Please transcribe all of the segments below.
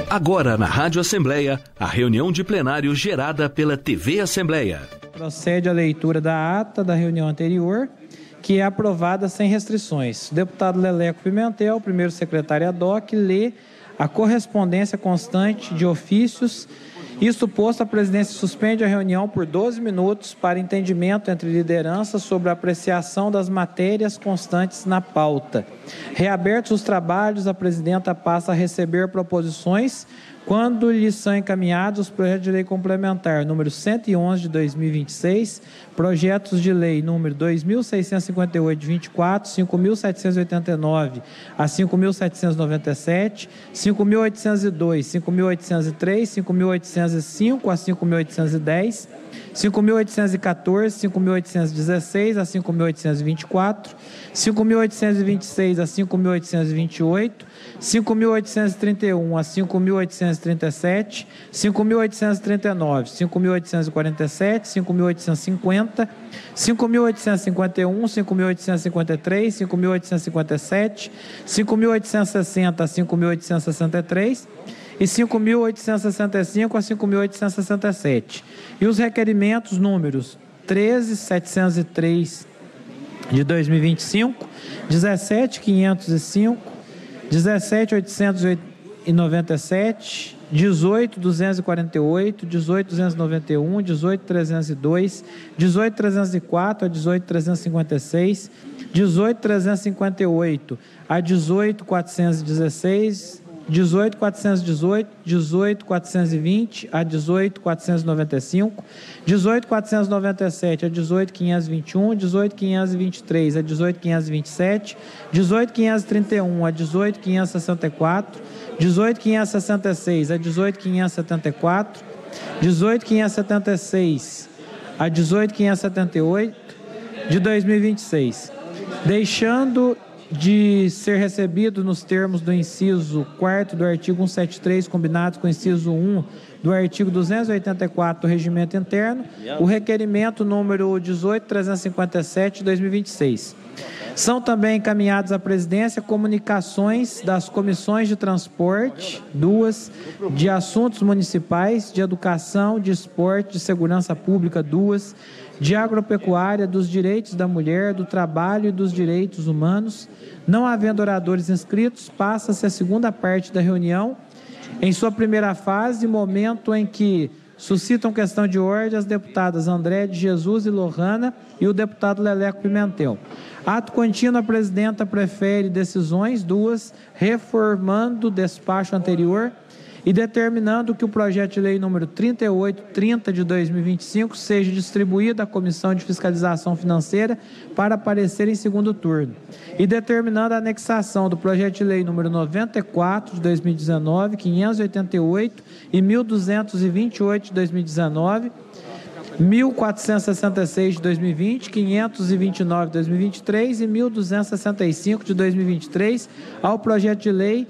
Agora na Rádio Assembleia, a reunião de plenário gerada pela TV Assembleia. Procede a leitura da ata da reunião anterior, que é aprovada sem restrições. O deputado Leleco Pimentel, primeiro secretário ad hoc, lê a correspondência constante de ofícios. Isto posto, a presidência suspende a reunião por 12 minutos para entendimento entre lideranças sobre a apreciação das matérias constantes na pauta. Reabertos os trabalhos, a presidenta passa a receber proposições quando lhes são encaminhados os projetos de lei complementar número 111 de 2026, projetos de lei número 2.658 de 24, 5.789 a 5.797, 5.802, 5.803, 5.805 a 5.810, 5.814, 5.816 a 5.824, 5.826 a 5.828, 5.831 a 5.837, 5.839, 5.847, 5.850, 5.851, 5.853, 5.857, 5.860 a 5.863 e 5.865 a 5.867. E os requerimentos números 13.703 de 2025, 17.505, 17.897, 18.248, 18.291, 18.302, 18.304 a 18.356, 18.358 a 18.416, 18.418, 18.420 a 18.495, 18.497 a 18.521, 18.523 a 18.527, 18.531 a 18.564, 18.566 a 18.574, 18.576 a 18.578 de 2026, deixando de ser recebido nos termos do inciso 4º do artigo 173, combinados com o inciso 1 do artigo 284 do Regimento Interno, o requerimento número 18.357 de 2026. São também encaminhados à presidência comunicações das comissões de transporte, 2, de assuntos municipais, de educação, de esporte, de segurança pública, 2, de agropecuária, dos direitos da mulher, do trabalho e dos direitos humanos. Não havendo oradores inscritos, passa-se a segunda parte da reunião. Em sua primeira fase, momento em que suscitam questão de ordem as deputadas André de Jesus e Lohana e o deputado Leleco Pimentel. Ato contínuo, a presidenta prefere decisões, 2, reformando o despacho anterior e determinando que o projeto de lei número 3830 de 2025 seja distribuído à Comissão de Fiscalização Financeira para parecer em segundo turno. E determinando a anexação do projeto de lei número 94 de 2019, 588 e 1228 de 2019, 1466 de 2020, 529 de 2023 e 1265 de 2023 ao projeto de lei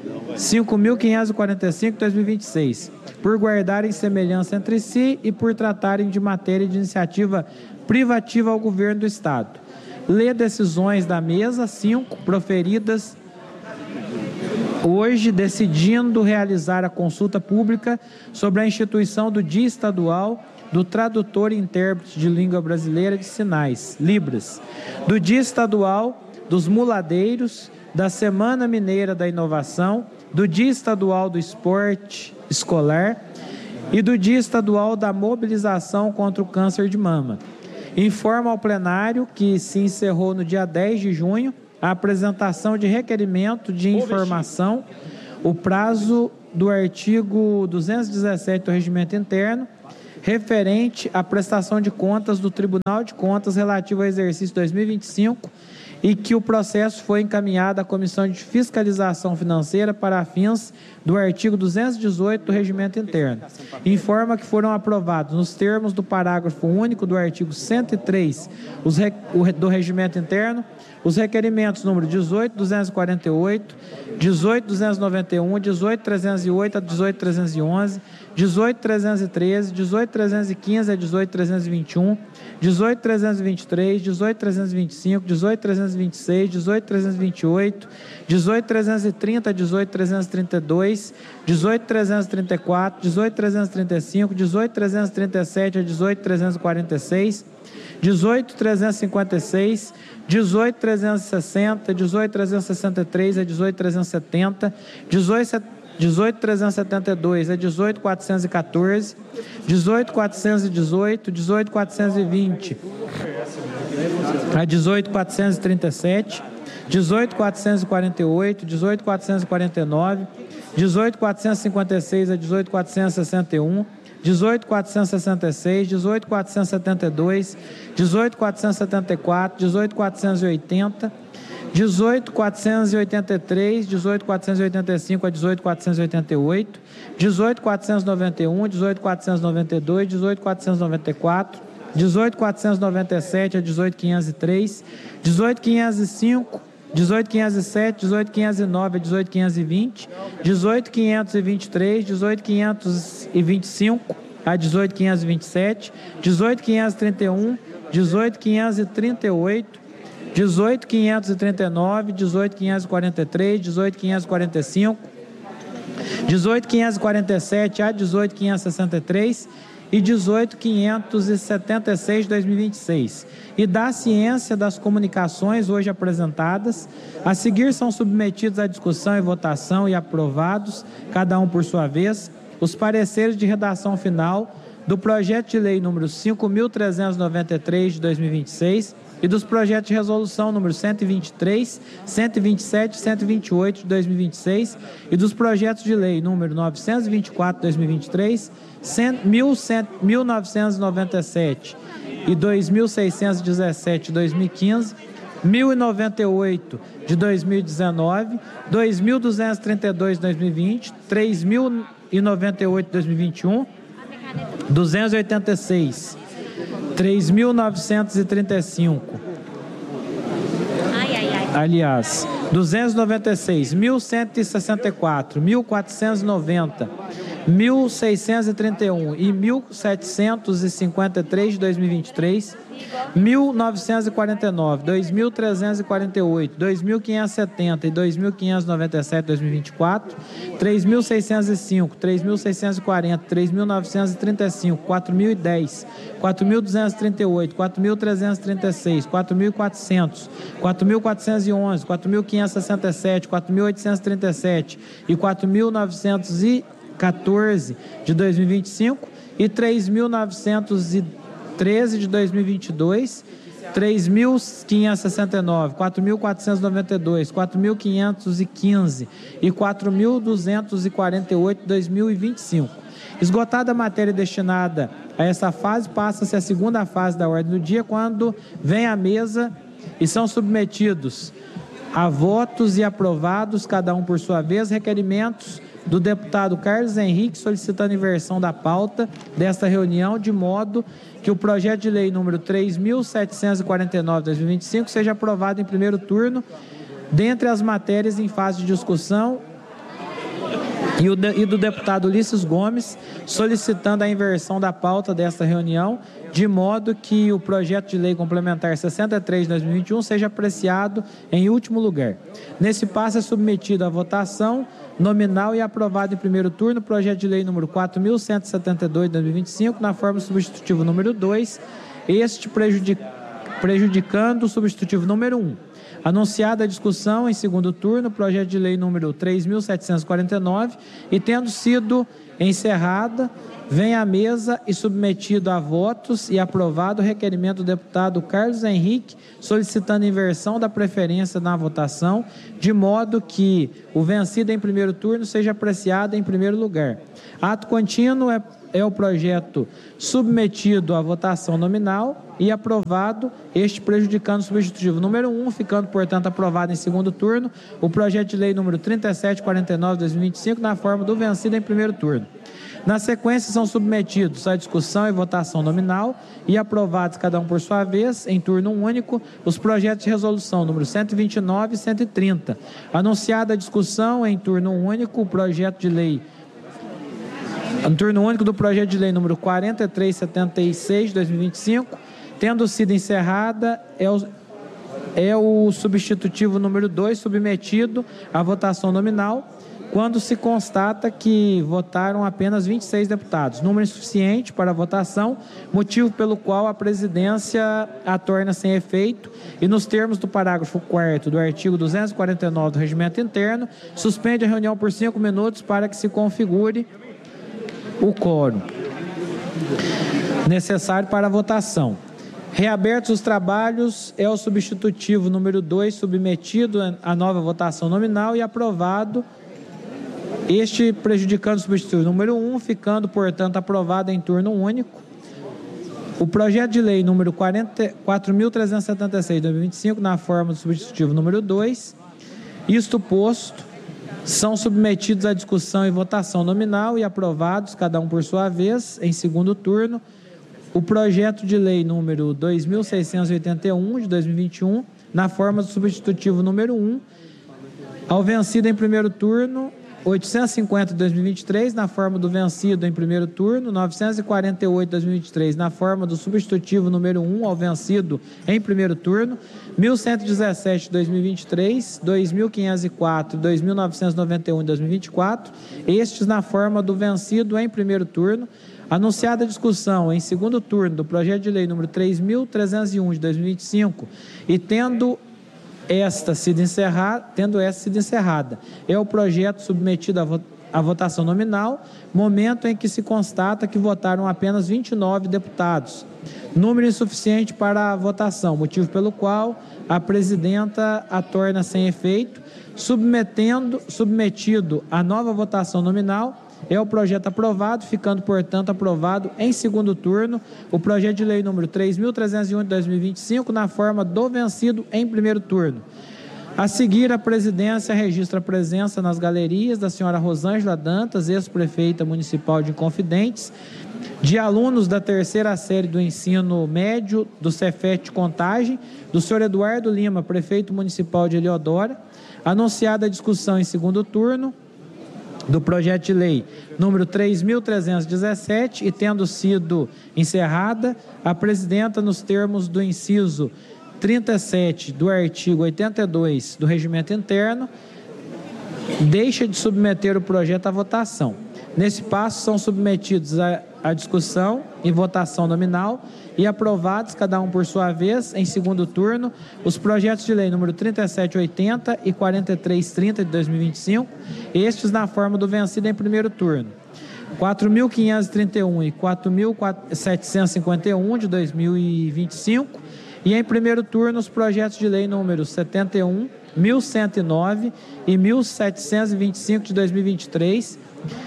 5.545 de 2026, por guardarem semelhança entre si e por tratarem de matéria de iniciativa privativa ao governo do Estado. Lê decisões da mesa, 5, proferidas hoje, decidindo realizar a consulta pública sobre a instituição do Dia Estadual do Tradutor e Intérprete de Língua Brasileira de Sinais, Libras, do Dia Estadual dos Muladeiros, da Semana Mineira da Inovação, do Dia Estadual do Esporte Escolar e do Dia Estadual da Mobilização contra o Câncer de Mama. Informa ao plenário que se encerrou no dia 10 de junho a apresentação de requerimento de informação, o prazo do artigo 217 do Regimento Interno, referente à prestação de contas do Tribunal de Contas relativo ao exercício 2025 e que o processo foi encaminhado à Comissão de Fiscalização Financeira para fins do artigo 218 do Regimento Interno. Informa que foram aprovados, nos termos do parágrafo único do artigo 103 do Regimento Interno, os requerimentos número 18.248, 18.291, 18.308 a 18.311, 18.313, 18.315 a 18.321, 18.323, 18.325, 18.326, 18.328, 18.330 a 18.332, 18.334, 18.335, 18.337 a 18.346, 18.356, 18.360, 18.363 a 18.370, 18.372 a 18.414, 18.418, 18.420 a 18.437, 18.448, 18.449, 18.456 a 18.461, 18.466, 18.472, 18.474, 18.480, 18.483, 18.485 a 18.488, 18.491, 18.492, 18.494, 18.497 a 18.503, 18.505, 18.507, 18.509 a 18.520, 18.523, 18.525 a 18.527, 18.531, 18.538, 18.539, 18.543, 18.545, 18.547 a 18.563 e 18.576 de 2026. E da ciência das comunicações hoje apresentadas, a seguir são submetidos à discussão e votação e aprovados, cada um por sua vez, os pareceres de redação final do projeto de lei número 5.393 de 2026 e dos projetos de resolução número 123, 127 e 128 de 2026 e dos projetos de lei número 924 de 2023, 1997 e 2617 de 2015, 1098 de 2019, 2232 de 2020, 3098 de 2021, 286, 3.935, aliás, 296, 1.164, 1.490, 1.631 e 1.753 de 2023, 1.949, 2.348, 2.570 e 2.597 de 2024, 3.605, 3.640, 3.935, 4.010, 4.238, 4.336, 4.400, 4.411, 4.567, 4.837 e 4.914 de 2025 e 3.913 de 2022, 3.569, 4.492, 4.515 e 4.248 de 2025. Esgotada a matéria destinada a essa fase, passa-se a segunda fase da ordem do dia, quando vem à mesa e são submetidos a votos e aprovados, cada um por sua vez, requerimentos do deputado Carlos Henrique solicitando inversão da pauta desta reunião, de modo que o projeto de lei número 3.749 de 2025 seja aprovado em primeiro turno, dentre as matérias em fase de discussão, e do deputado Ulisses Gomes solicitando a inversão da pauta desta reunião, de modo que o projeto de lei complementar 63 de 2021 seja apreciado em último lugar. Nesse passo é submetido à votação nominal e aprovado em primeiro turno o projeto de lei número 4.172 de 2025, na forma do substitutivo número 2, este prejudicando o substitutivo número 1. Anunciada a discussão em segundo turno, o projeto de lei número 3.749, e tendo sido encerrada, vem à mesa e submetido a votos e aprovado o requerimento do deputado Carlos Henrique, solicitando inversão da preferência na votação, de modo que o vencido em primeiro turno seja apreciado em primeiro lugar. Ato contínuo é o projeto submetido à votação nominal e aprovado, este prejudicando o substitutivo número 1, ficando, portanto, aprovado em segundo turno o projeto de lei número 3749 de 2025, na forma do vencido em primeiro turno. Na sequência, são submetidos à discussão e votação nominal e aprovados, cada um por sua vez, em turno único, os projetos de resolução número 129 e 130. Anunciada a discussão em turno único, o projeto de lei No turno único do projeto de lei número 4376 de 2025, tendo sido encerrada, é o substitutivo número 2 submetido à votação nominal, quando se constata que votaram apenas 26 deputados, número insuficiente para a votação, motivo pelo qual a presidência a torna sem efeito e, nos termos do parágrafo 4º do artigo 249 do Regimento Interno, suspende a reunião por 5 minutos para que se configure o quórum necessário para a votação. Reabertos os trabalhos, é o substitutivo número 2 submetido à nova votação nominal e aprovado, este prejudicando o substitutivo número 1, ficando, portanto, aprovado em turno único. O projeto de lei número 4.376 de 2025, na forma do substitutivo número 2, isto posto, são submetidos à discussão e votação nominal e aprovados, cada um por sua vez, em segundo turno, o projeto de lei número 2.681 de 2021, na forma do substitutivo número 1, ao vencido em primeiro turno, 850 de 2023, na forma do vencido em primeiro turno, 948 de 2023, na forma do substitutivo número 1, ao vencido em primeiro turno, 1117 de 2023, 2504 e 2991 de 2024, estes na forma do vencido em primeiro turno. Anunciada a discussão em segundo turno do projeto de lei número 3.301 de 2025 e tendo esta sido encerrada, é o projeto submetido à votação nominal, momento em que se constata que votaram apenas 29 deputados, número insuficiente para a votação, motivo pelo qual a presidenta a torna sem efeito, submetido à nova votação nominal, é o projeto aprovado, ficando, portanto, aprovado em segundo turno o projeto de lei número 3.301 de 2025, na forma do vencido em primeiro turno. A seguir, a presidência registra a presença nas galerias da senhora Rosângela Dantas, ex-prefeita municipal de Inconfidentes, de alunos da terceira série do ensino médio do Cefet Contagem, do senhor Eduardo Lima, prefeito municipal de Eleodora, anunciada a discussão em segundo turno do projeto de lei número 3.317 e tendo sido encerrada, a presidenta, nos termos do inciso 37 do artigo 82 do Regimento Interno, deixa de submeter o projeto à votação. Nesse passo, são submetidos à discussão e votação nominal e aprovados, cada um por sua vez, em segundo turno, os projetos de lei número 3780 e 4330 de 2025, estes na forma do vencido em primeiro turno. 4.531 e 4.751 de 2025, e em primeiro turno os projetos de lei número 71, 1.109 e 1.725 de 2023,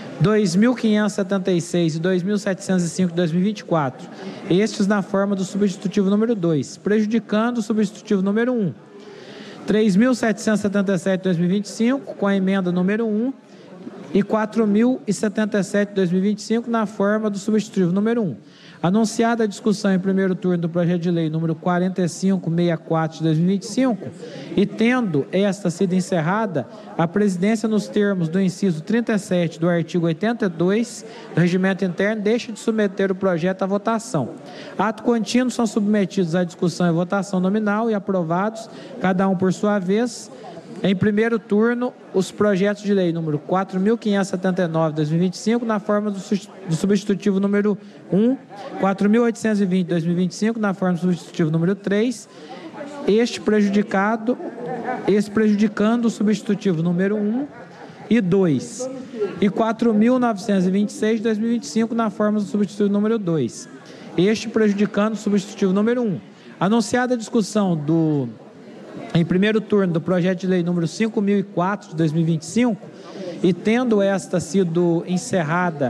2.576 e 2.705 de 2024, estes na forma do substitutivo número 2, prejudicando o substitutivo número 1. 3.777 de 2025, com a emenda número 1, e 4.077 de 2025, na forma do substitutivo número 1. Anunciada a discussão em primeiro turno do projeto de lei número 4564 de 2025 e tendo esta sido encerrada, a presidência, nos termos do inciso 37 do artigo 82 do Regimento Interno, deixa de submeter o projeto à votação. Ato contínuo, são submetidos à discussão e votação nominal e aprovados, cada um por sua vez. Em primeiro turno, os projetos de lei número 4.579 de 2025, na forma do substitutivo número 1, 4.820 de 2025, na forma do substitutivo número 3, este prejudicando o substitutivo número 1 e 2, e 4.926 de 2025, na forma do substitutivo número 2, este prejudicando o substitutivo número 1. Anunciada a discussão em primeiro turno do projeto de lei número 5.004 de 2025 e tendo esta sido encerrada,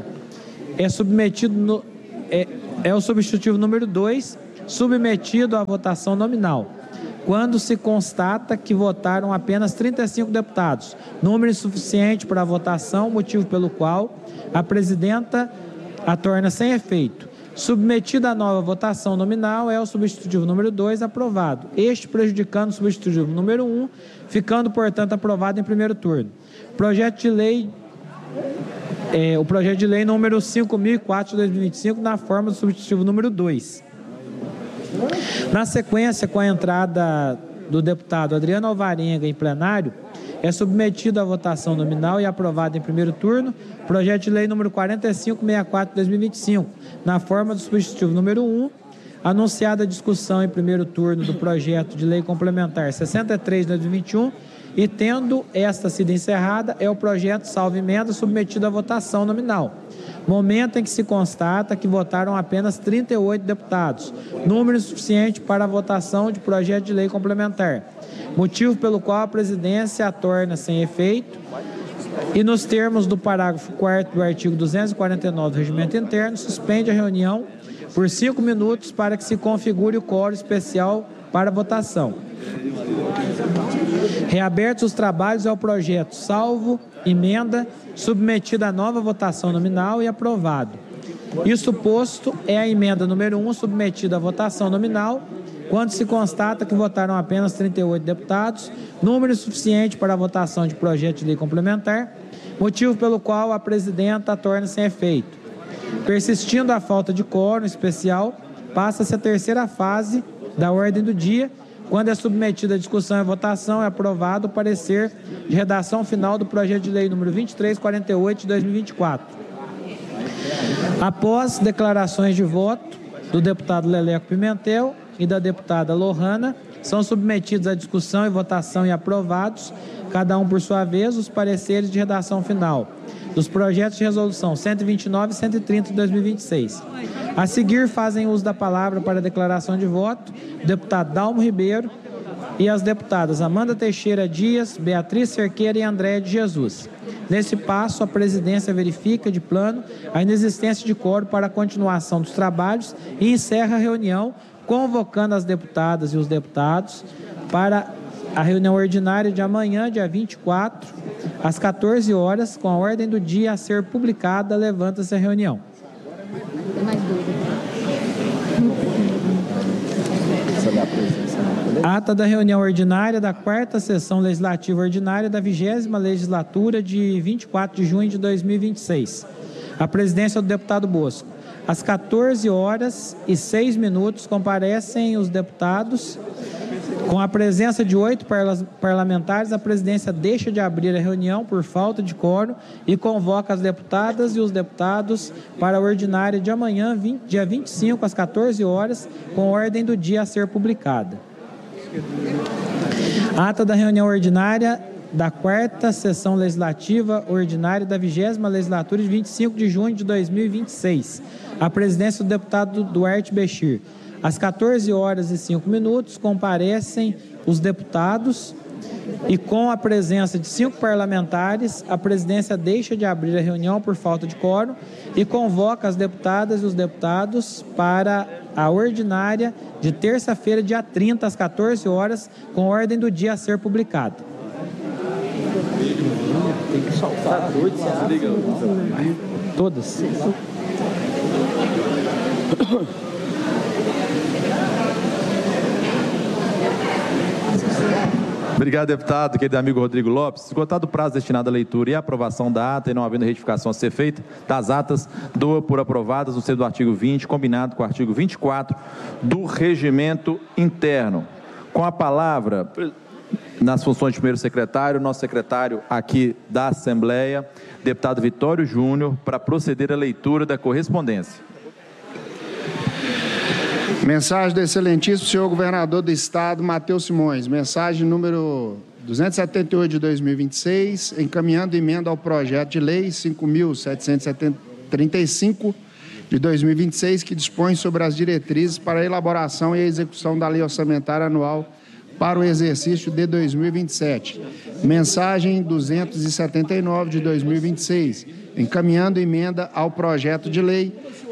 é o substitutivo número 2 submetido à votação nominal, quando se constata que votaram apenas 35 deputados, número insuficiente para a votação, motivo pelo qual a presidenta a torna sem efeito. Submetido à nova votação nominal, é o substitutivo número 2 aprovado, este prejudicando o substitutivo número 1, ficando, portanto, aprovado em primeiro turno. Projeto de lei o projeto de lei número 5.004 de 2025, na forma do substitutivo número 2. Na sequência, com a entrada do deputado Adriano Alvarenga em plenário, é submetido à votação nominal e aprovado em primeiro turno o projeto de lei número 4564 de 2025, na forma do substitutivo número 1, anunciada a discussão em primeiro turno do projeto de lei complementar 63 de 2021 e, tendo esta sido encerrada, é o projeto, salvo emenda, submetido à votação nominal. Momento em que se constata que votaram apenas 38 deputados, número suficiente para a votação de projeto de lei complementar, motivo pelo qual a presidência a torna sem efeito e, nos termos do parágrafo 4º do artigo 249 do Regimento Interno, suspende a reunião por 5 minutos para que se configure o quórum especial para votação. Reabertos os trabalhos ao projeto, salvo emenda, submetido à nova votação nominal e aprovado. Isso posto, é a emenda número 1 submetida à votação nominal, quando se constata que votaram apenas 38 deputados, número suficiente para a votação de projeto de lei complementar, motivo pelo qual a presidenta a torna sem efeito. Persistindo a falta de quórum especial, passa-se a terceira fase da ordem do dia, quando é submetida à discussão e votação, é aprovado o parecer de redação final do projeto de lei número 2348 de 2024. Após declarações de voto do deputado Leleco Pimentel e da deputada Lohana, são submetidos à discussão e votação e aprovados, cada um por sua vez, os pareceres de redação final dos projetos de resolução 129 e 130 de 2026. A seguir, fazem uso da palavra para declaração de voto o deputado Dalmo Ribeiro e as deputadas Amanda Teixeira Dias, Beatriz Cerqueira e Andréia de Jesus. Nesse passo, a presidência verifica de plano a inexistência de quórum para a continuação dos trabalhos e encerra a reunião, convocando as deputadas e os deputados para a reunião ordinária de amanhã, dia 24, às 14 horas, com a ordem do dia a ser publicada. Levanta-se a reunião. Ata da reunião ordinária da 4ª sessão legislativa ordinária da 20ª legislatura de 24 de junho de 2026. A presidência do deputado Bosco. Às 14h06, comparecem os deputados. Com a presença de 8 parlamentares, a presidência deixa de abrir a reunião por falta de quórum e convoca as deputadas e os deputados para a ordinária de amanhã, dia 25, às 14 horas, com ordem do dia a ser publicada. Ata da reunião ordinária da 4ª sessão legislativa ordinária da 20ª legislatura de 25 de junho de 2026. A presidência do deputado Duarte Bechir. Às 14h05, comparecem os deputados e, com a presença de 5 parlamentares, a presidência deixa de abrir a reunião por falta de quórum e convoca as deputadas e os deputados para a ordinária de terça-feira, dia 30, às 14 horas, com ordem do dia a ser publicada. Tem que soltar todas. Obrigado, deputado, querido amigo Rodrigo Lopes. Esgotado o prazo destinado à leitura e aprovação da ata e não havendo retificação a ser feita das atas, dou por aprovadas no sentido do artigo 20, combinado com o artigo 24 do Regimento Interno. Com a palavra, nas funções de primeiro secretário, nosso secretário aqui da Assembleia, deputado Vitório Júnior, para proceder à leitura da correspondência. Mensagem do excelentíssimo senhor governador do estado, Matheus Simões. Mensagem número 278 de 2026, encaminhando emenda ao projeto de lei 5.735 de 2026, que dispõe sobre as diretrizes para a elaboração e a execução da lei orçamentária anual para o exercício de 2027. Mensagem 279 de 2026, encaminhando emenda ao projeto de lei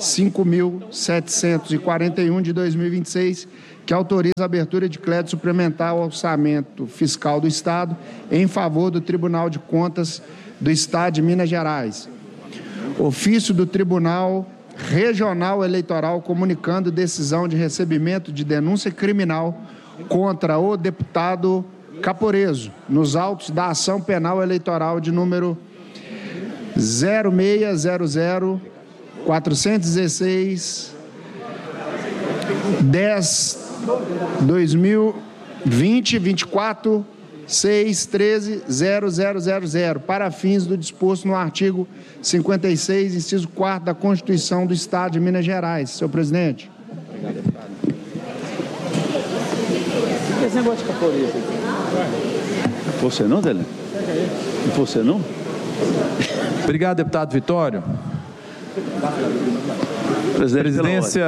5.741 de 2026, que autoriza a abertura de crédito suplementar ao orçamento fiscal do Estado em favor do Tribunal de Contas do Estado de Minas Gerais. Ofício do Tribunal Regional Eleitoral comunicando decisão de recebimento de denúncia criminal contra o deputado Caporeso, nos autos da ação penal eleitoral de número 0600 416 10 2020 24 6 13 0000 para fins do disposto no artigo 56, inciso 4º da Constituição do Estado de Minas Gerais. Senhor presidente. Esse negócio de capoeira. Você não, Dele? Você não? Obrigado, deputado Vitório. Presidência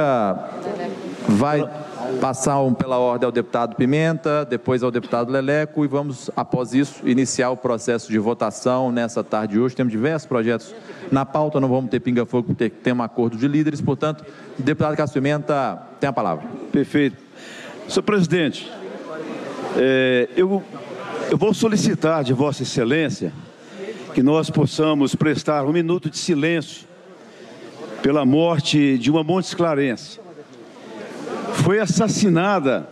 vai passar pela ordem ao deputado Pimenta, depois ao deputado Leleco, e vamos, após isso, iniciar o processo de votação nessa tarde de hoje. Temos diversos projetos na pauta, não vamos ter pinga-fogo porque tem um acordo de líderes, portanto, o deputado Cássio Pimenta tem a palavra. Perfeito. Senhor presidente, eu vou solicitar de Vossa Excelência que nós possamos prestar um minuto de silêncio pela morte de uma montesclarense. Foi assassinada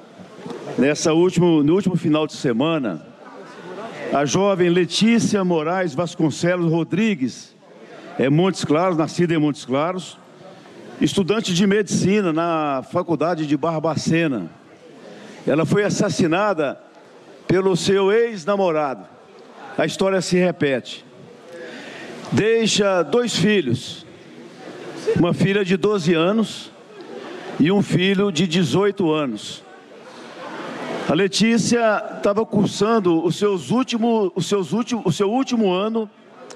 no último final de semana a jovem Letícia Moraes Vasconcelos Rodrigues, Montes Claros, nascida em Montes Claros, estudante de medicina na Faculdade de Barbacena. Ela foi assassinada pelo seu ex-namorado. A história se repete. Deixa 2 filhos, uma filha de 12 anos e um filho de 18 anos. A Letícia estava cursando o seu último ano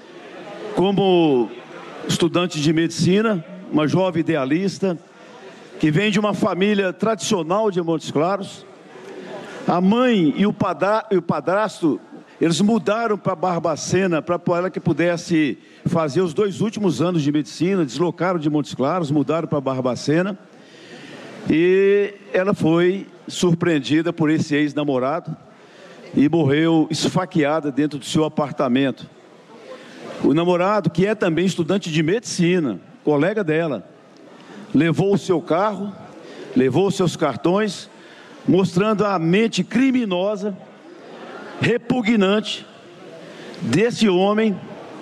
como estudante de medicina, uma jovem idealista, que vem de uma família tradicional de Montes Claros. A mãe e o padrasto, eles mudaram para Barbacena para ela que pudesse fazer os 2 últimos anos de medicina, deslocaram de Montes Claros, mudaram para Barbacena. E ela foi surpreendida por esse ex-namorado e morreu esfaqueada dentro do seu apartamento. O namorado, que é também estudante de medicina, colega dela, levou o seu carro, levou os seus cartões, mostrando a mente criminosa, repugnante desse homem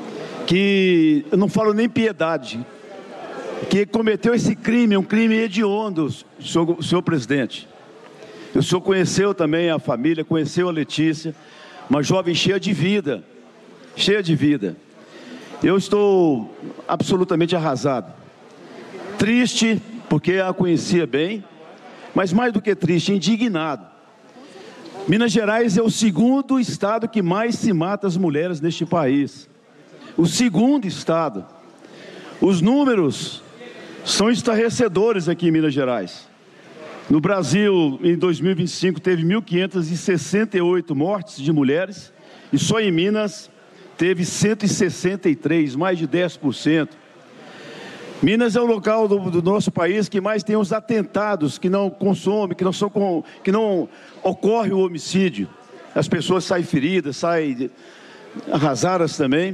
que, eu não falo nem piedade, que cometeu esse crime, um crime hediondo, senhor presidente. O senhor conheceu também a família, conheceu a Letícia, uma jovem cheia de vida, cheia de vida. Eu estou absolutamente arrasado, triste, porque a conhecia bem, mas mais do que triste, indignado. Minas Gerais é o 2º estado que mais se mata as mulheres neste país. O 2º estado. Os números são estarrecedores aqui em Minas Gerais. No Brasil, em 2025, teve 1.568 mortes de mulheres, e só em Minas teve 163, mais de 10%. Minas é o local do nosso país que mais tem os atentados, que não consome, que não ocorre o homicídio. As pessoas saem feridas, saem arrasadas também.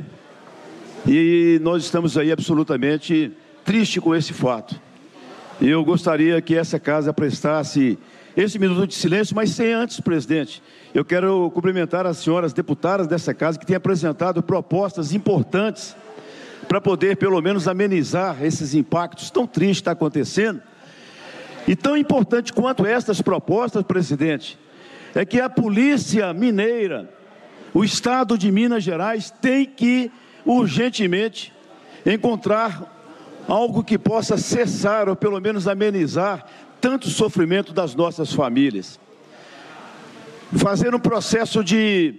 E nós estamos aí absolutamente tristes com esse fato. E eu gostaria que essa casa prestasse esse minuto de silêncio, mas sem antes, presidente. Eu quero cumprimentar as senhoras deputadas dessa casa que têm apresentado propostas importantes para poder, pelo menos, amenizar esses impactos tão tristes que está acontecendo. E tão importante quanto estas propostas, presidente, é que a Polícia Mineira, o Estado de Minas Gerais, tem que urgentemente encontrar algo que possa cessar ou pelo menos amenizar tanto sofrimento das nossas famílias. Fazer um processo de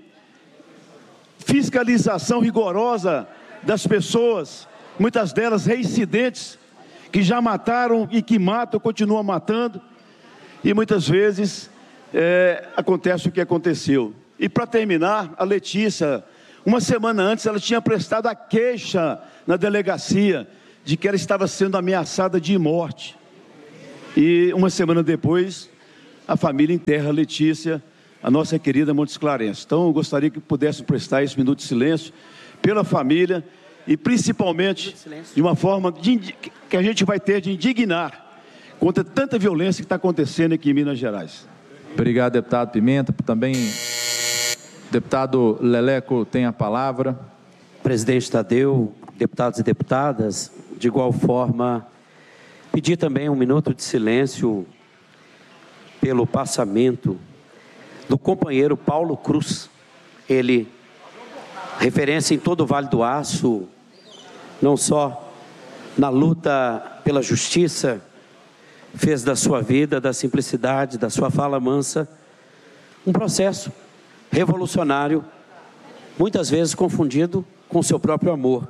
fiscalização rigorosa das pessoas, muitas delas reincidentes, que já mataram e que matam, continuam matando, e muitas vezes acontece o que aconteceu. E para terminar, a Letícia, uma semana antes, ela tinha prestado a queixa na delegacia de que ela estava sendo ameaçada de morte. E uma semana depois, a família enterra a Letícia, a nossa querida montesclarense. Então, eu gostaria que pudesse prestar esse minuto de silêncio pela família e principalmente de uma forma que a gente vai ter de indignar contra tanta violência que está acontecendo aqui em Minas Gerais. Obrigado, deputado Pimenta. Também, deputado Leleco tem a palavra. Presidente Tadeu, deputados e deputadas, de igual forma, pedir também um minuto de silêncio pelo passamento do companheiro Paulo Cruz. Ele, referência em todo o Vale do Aço, não só na luta pela justiça, fez da sua vida, da simplicidade, da sua fala mansa, um processo revolucionário, muitas vezes confundido com seu próprio amor.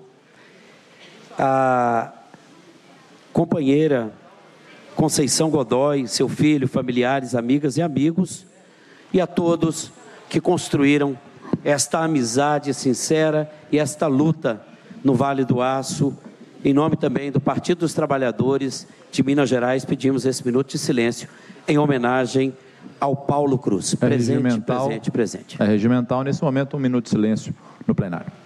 A companheira Conceição Godoy, seu filho, familiares, amigas e amigos, e a todos que construíram esta amizade sincera e esta luta no Vale do Aço. Em nome também do Partido dos Trabalhadores de Minas Gerais, pedimos esse minuto de silêncio em homenagem ao Paulo Cruz. Presente, presente, presente. É regimental, nesse momento, um minuto de silêncio no plenário.